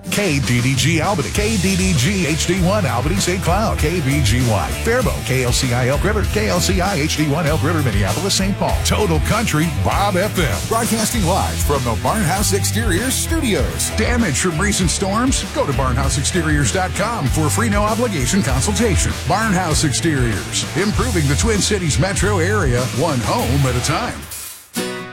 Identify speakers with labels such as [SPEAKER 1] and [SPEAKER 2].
[SPEAKER 1] KDDG Albany, KDDG HD1 Albany St. Cloud, KBGY Faribault, KLCI Elk River, KLCI HD1 Elk River Minneapolis St. Paul, Total Country Bob FM. Broadcasting live from the Barnhouse Exteriors studios. Damage from recent storms? Go to barnhouseexteriors.com for a free no obligation consultation. Barnhouse Exteriors, improving the Twin Cities metro area one home at a time.